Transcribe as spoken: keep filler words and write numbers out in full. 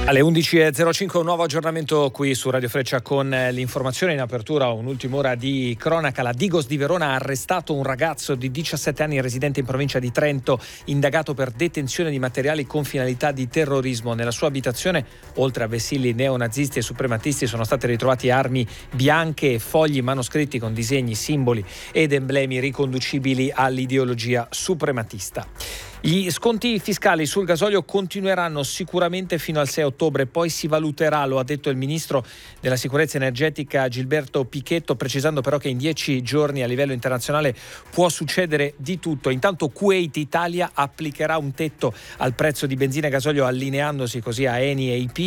Alle undici e zero cinque un nuovo aggiornamento qui su Radio Freccia con l'informazione. In apertura un'ultima ora di cronaca. La Digos di Verona ha arrestato un ragazzo di diciassette anni residente in provincia di Trento, indagato per detenzione di materiali con finalità di terrorismo. Nella sua abitazione, oltre a vessilli neonazisti e suprematisti, sono state ritrovate armi bianche e fogli manoscritti con disegni, simboli ed emblemi riconducibili all'ideologia suprematista. Gli sconti fiscali sul gasolio continueranno sicuramente fino al sei ottobre, poi si valuterà, lo ha detto il ministro della sicurezza energetica Gilberto Pichetto, precisando però che in dieci giorni a livello internazionale può succedere di tutto. Intanto Kuwait Italia applicherà un tetto al prezzo di benzina e gasolio, allineandosi così a Eni e I P.